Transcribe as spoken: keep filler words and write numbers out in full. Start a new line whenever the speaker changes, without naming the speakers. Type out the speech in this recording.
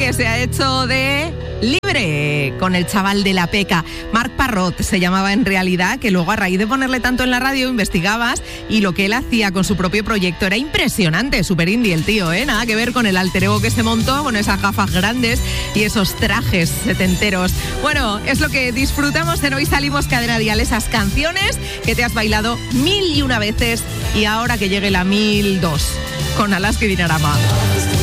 que se ha hecho de libre con el chaval de la Peca. Marc Parrot se llamaba en realidad, que luego a raíz de ponerle tanto en la radio investigabas y lo que él hacía con su propio proyecto era impresionante, súper indie el tío, ¿eh? Nada que ver con el alter ego que se montó, con esas gafas grandes y esos trajes setenteros. Bueno, es lo que disfrutamos en Hoy Salimos Cadena Dial, esas canciones que te has bailado mil y una veces y ahora que llegue la mil dos con Alaska y Dinarama.